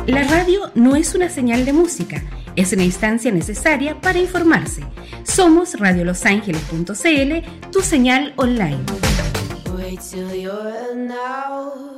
La radio no es una señal de música, es una instancia necesaria para informarse. Somos radiolosangeles.cl, tu señal online. Wait till you're now.